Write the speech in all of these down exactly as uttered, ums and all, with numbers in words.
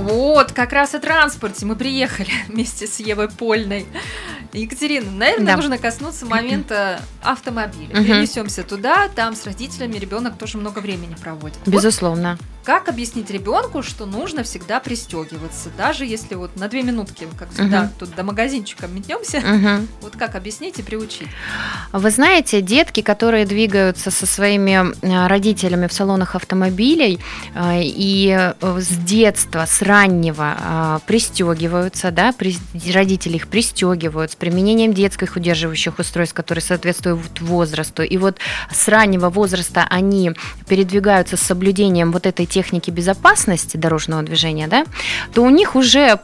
Вот, как раз о транспорте мы приехали вместе с Евой Польной. Екатерина, наверное, Да. нужно коснуться момента автомобиля. Мгм. Перенесемся туда, там с родителями ребенок тоже много времени проводит. Вот Безусловно. как объяснить ребенку, что нужно всегда пристегиваться, даже если вот на две минутки, как всегда, Мгм. тут до магазинчика метнемся, Мгм. вот как объяснить и приучить? Вы знаете, детки, которые двигаются со своими э, родителями в салонах автомобилей э, и э, с детства, с раннего э, пристегиваются, да, при- родители их пристегивают с применением детских удерживающих устройств, которые соответствуют возрасту. И вот с раннего возраста они передвигаются с соблюдением вот этой техники безопасности дорожного движения, да, то у них уже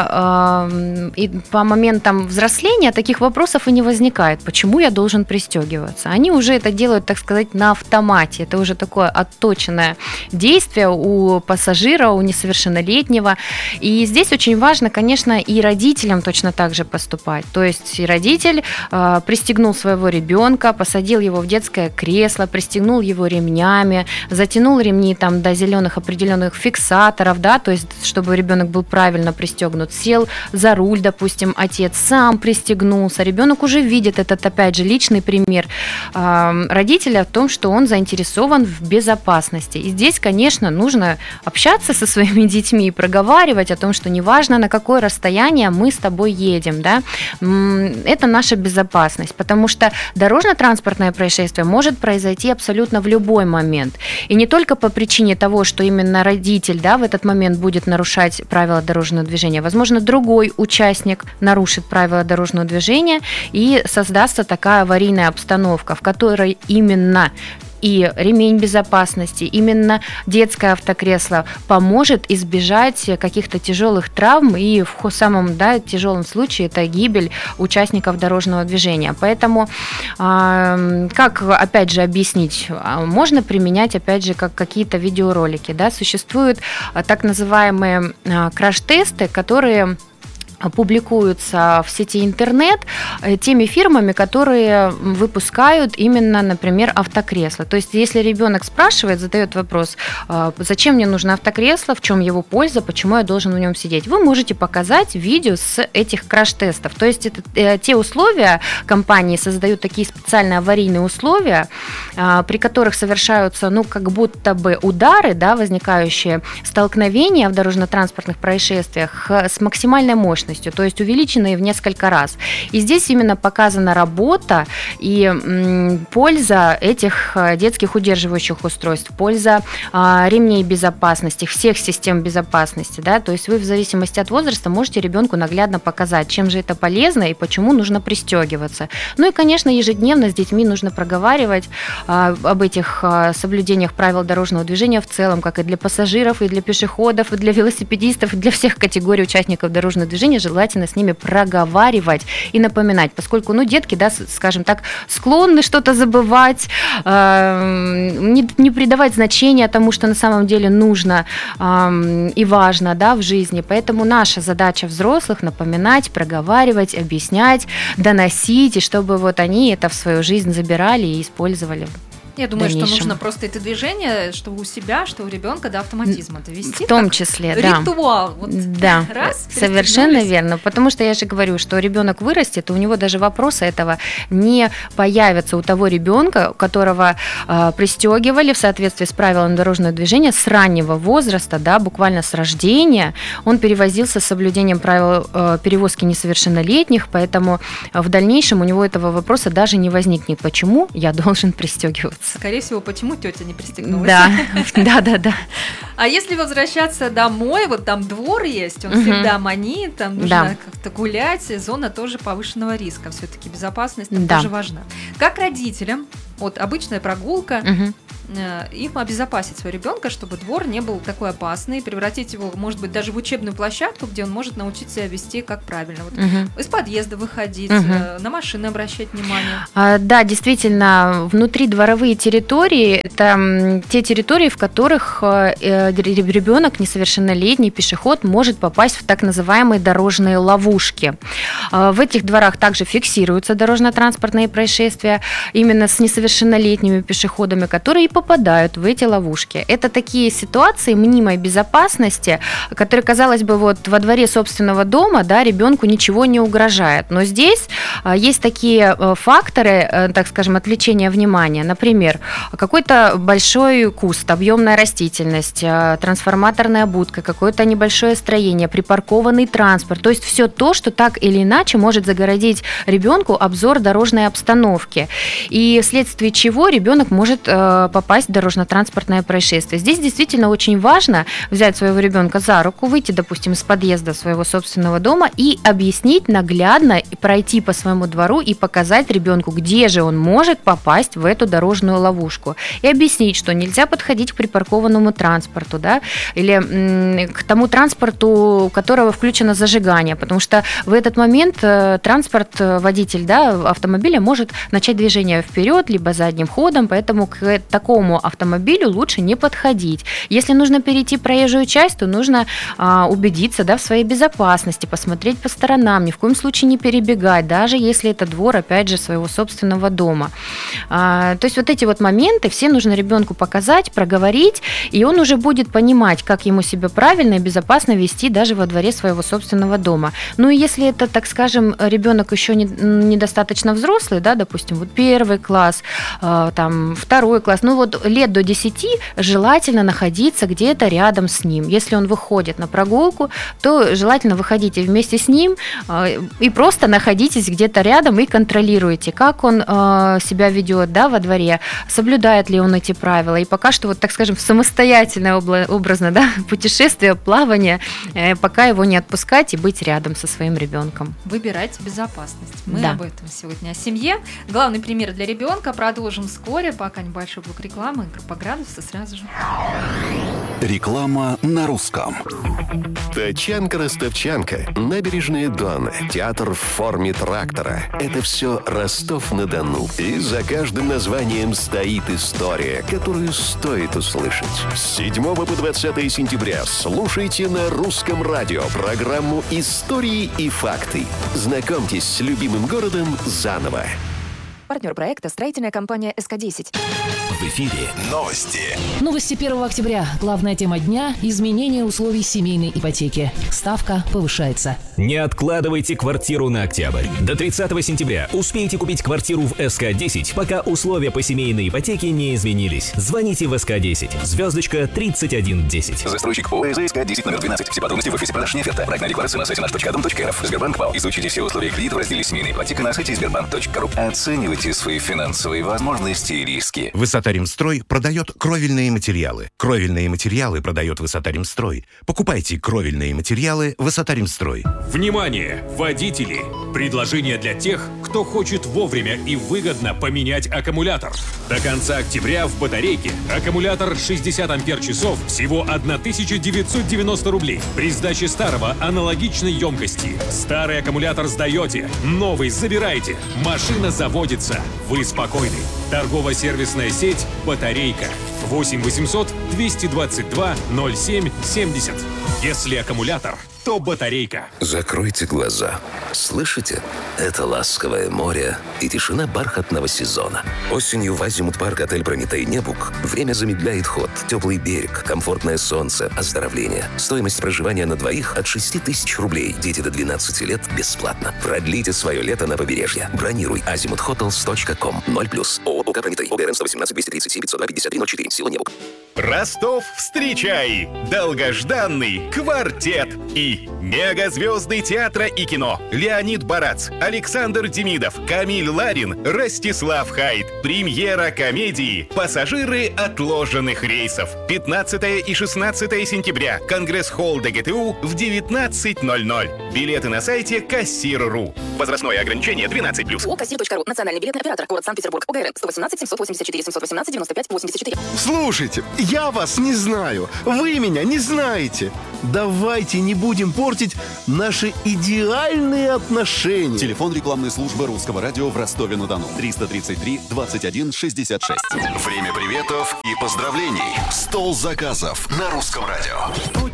по, э, и по моментам взросления таких вопросов и не возникает. Почему я должен пристегиваться? Они уже это делают, так сказать, на автомате. Это уже такое отточенное действие у пассажира, у несовершеннолетнего. И здесь очень важно, конечно, и родителям точно так же поступать. То есть родитель э, пристегнул своего ребенка, посадил его в детское кресло, пристегнул его ремнями, затянул ремни там до зеленых определенных фиксаторов, да, то есть чтобы ребенок был правильно пристегнут, сел за руль, допустим, отец сам пристегнулся, ребенок уже видит этот, опять же, личный пример э, родителя в том, что он заинтересован в безопасности. И здесь, конечно, нужно общаться со своими детьми и проговаривать о том, что неважно, на какое расстояние мы с тобой едем, да, м, это наша безопасность, потому что дорожно-транспортное происшествие может произойти абсолютно в любой момент. И не только по причине того, что именно родитель, да, в этот момент будет нарушать правила дорожного движения. Возможно, другой участник нарушит правила дорожного движения, и создастся такая аварийная обстановка, в которой именно и ремень безопасности, именно детское автокресло поможет избежать каких-то тяжелых травм, и в самом, да, тяжелом случае это гибель участников дорожного движения. Поэтому, э, как, опять же, объяснить? Можно применять, опять же, как какие-то видеоролики. Да? Существуют так называемые э, краш-тесты, которые публикуются в сети интернет теми фирмами, которые выпускают именно, например, автокресло. То есть, если ребенок спрашивает, задает вопрос, зачем мне нужно автокресло, в чем его польза, почему я должен в нем сидеть, вы можете показать видео с этих краш-тестов. То есть, это те условия, компании создают такие специальные аварийные условия, при которых совершаются, ну, как будто бы удары, да, возникающие столкновения в дорожно-транспортных происшествиях с максимальной мощностью, то есть увеличенные в несколько раз. И здесь именно показана работа и м, польза этих детских удерживающих устройств, польза а, ремней безопасности, всех систем безопасности, да, то есть вы в зависимости от возраста можете ребенку наглядно показать, чем же это полезно и почему нужно пристегиваться. Ну и, конечно, ежедневно с детьми нужно проговаривать а, об этих а, соблюдениях правил дорожного движения в целом, как и для пассажиров, и для пешеходов, и для велосипедистов, и для всех категорий участников дорожного движения. Желательно с ними проговаривать и напоминать, поскольку, ну, детки, да, скажем так, склонны что-то забывать, э, не, не придавать значения тому, что на самом деле нужно э, и важно, да, в жизни. Поэтому наша задача взрослых — напоминать, проговаривать, объяснять, доносить, и чтобы вот они это в свою жизнь забирали и использовали. Я думаю, что дальнейшем. нужно просто это движение, что у себя, что у ребенка до автоматизма довести. В том как числе, да. ритуал. Вот Да, раз, совершенно пристегнулись. верно. Потому что я же говорю, что ребенок вырастет, и у него даже вопроса этого не появится у того ребенка, которого э, пристегивали в соответствии с правилами дорожного движения с раннего возраста, да, буквально с рождения. Он перевозился с соблюдением правил э, перевозки несовершеннолетних, поэтому в дальнейшем у него этого вопроса даже не возникнет. Почему я должен пристегиваться? Скорее всего, почему тетя не пристегнулась? Да, да, да, да. А если возвращаться домой, вот там двор есть, он Мгм. всегда манит, там нужно Да. как-то гулять, зона тоже повышенного риска, все-таки безопасность там Да. тоже важна. Как родителям, вот обычная прогулка, Мгм. э, им обезопасить своего ребенка, чтобы двор не был такой опасный, превратить его, может быть, даже в учебную площадку, где он может научить себя вести как правильно. Вот Мгм. из подъезда выходить, Мгм. э, на машины обращать внимание. А, Да, действительно, внутридворовые территории – это м, те территории, в которых э, э, ре- ребенок, несовершеннолетний пешеход, может попасть в так называемые дорожные ловушки. А, В этих дворах также фиксируются дорожно-транспортные происшествия именно с несовершеннолетними пешеходами, которые попадают в эти ловушки. Это такие ситуации мнимой безопасности, которые, казалось бы, вот во дворе собственного дома, да, ребенку ничего не угрожает. Но здесь есть такие факторы, так скажем, отвлечения внимания. Например, какой-то большой куст, объемная растительность, трансформаторная будка, какое-то небольшое строение, припаркованный транспорт. То есть все то, что так или иначе может загородить ребенку обзор дорожной обстановки. И вследствие чего ребенок может попасть в дорожно-транспортное происшествие. Здесь действительно очень важно взять своего ребенка за руку, выйти, допустим, из подъезда своего собственного дома и объяснить наглядно, пройти по своему двору и показать ребенку, где же он может попасть в эту дорожную ловушку. И объяснить, что нельзя подходить к припаркованному транспорту, да, или м, к тому транспорту, у которого включено зажигание, потому что в этот момент э, транспорт, водитель, да, автомобиля может начать движение вперед, либо задним ходом, поэтому к такому автомобилю лучше не подходить. Если нужно перейти проезжую часть, то нужно а, убедиться, да, в своей безопасности, посмотреть по сторонам, ни в коем случае не перебегать, даже если это двор, опять же, своего собственного дома. А, то есть вот эти вот моменты все нужно ребенку показать, проговорить, и он уже будет понимать, как ему себя правильно и безопасно вести даже во дворе своего собственного дома. Ну и если это, так скажем, ребенок еще не, недостаточно взрослый, да, допустим, вот первый класс, э, там, второй класс, ну вот лет до десяти желательно находиться где-то рядом с ним. Если он выходит на прогулку, то желательно выходите вместе с ним э, и просто находитесь где-то рядом и контролируйте, как он э, себя ведет, да, во дворе, соблюдает ли он эти правила. И пока что, вот, так скажем, в самостоятельное обла- образно, да, путешествие, плавание, э, пока его не отпускать и быть рядом со своим ребенком. Выбирать безопасность. Мы Да. об этом сегодня, о семье. Главный пример для ребенка. Продолжим вскоре. Пока небольшой блок рекламы. Группа «Градусы» сразу же. Реклама на русском. Тачанка-ростовчанка, набережные Доны, театр в форме трактора. Это все Ростов-на-Дону. И за каждым названием стоит история, которую стоит услышать. С седьмого по двадцатое сентября слушайте на русском радио программу «Истории и факты». Знакомьтесь с любимым городом заново. Партнер проекта — строительная компания эс ка десять. В эфире новости. Новости первого октября. Главная тема дня – изменение условий семейной ипотеки. Ставка повышается. Не откладывайте квартиру на октябрь. До тридцатого сентября успейте купить квартиру в эс ка десять, пока условия по семейной ипотеке не изменились. Звоните в эс ка десять. Звездочка тридцать один десять. Застройщик ПО эс ка десять номер двенадцать. Все подробности в офисе продаж «Неферта». Проектная декларация на сайте наш точка дом точка эр эф. Сбербанк ПАО. Изучите все условия кредита в разделе «Семейная ипотека» на сайте сбербанк точка ру. Оценивайте свои финансовые возможности и риски. Высота-Римстрой продает кровельные материалы. Кровельные материалы продает Высота-Римстрой. Покупайте кровельные материалы Высота-Римстрой. Внимание, водители! Предложение для тех, кто хочет вовремя и выгодно поменять аккумулятор. До конца октября в батарейке аккумулятор шестьдесят ампер-часов всего тысяча девятьсот девяносто рублей. При сдаче старого аналогичной емкости. Старый аккумулятор сдаете, новый забираете. Машина заводится. Вы спокойны. Торгово-сервисная сеть «Батарейка». восемь восемьсот двести двадцать два ноль семь семьдесят. Если аккумулятор, то батарейка. Закройте глаза. Слышите? Это ласковое море и тишина бархатного сезона. Осенью в Азимут-парк отель «Прометей Небук» время замедляет ход. Теплый берег, комфортное солнце, оздоровление. Стоимость проживания на двоих от шести тысяч рублей. Дети до двенадцати лет бесплатно. Продлите свое лето на побережье. Бронируй азимут хотелс точка ком. ноль плюс. ООО «ОК Прометей». ОГРН сто восемнадцать двести тридцать семь пятьсот два пятьдесят три ноль четыре. Село Небук. Ростов, встречай! Долгожданный квартет и мегазвезды театра и кино. Леонид Барац, Александр Демидов, Камиль Ларин, Ростислав Хайд. Премьера комедии «Пассажиры отложенных рейсов». пятнадцатого и шестнадцатого сентября. Конгресс-холл ДГТУ в девятнадцать ноль ноль. Билеты на сайте кассир точка ру. Возрастное ограничение двенадцать плюс. ООО «Кассир точка ру». Национальный билетный оператор. Город Санкт-Петербург. ОГРН сто восемнадцать семьсот восемьдесят четыре семьсот восемнадцать девяносто пять восемьдесят четыре. Слушайте, я вас не знаю, вы меня не знаете. Давайте не будем портить наши идеальные отношения. Телефон рекламной службы русского радио в Ростове-на-Дону. триста тридцать три двадцать один шестьдесят шесть. Время приветов и поздравлений. Стол заказов на русском радио.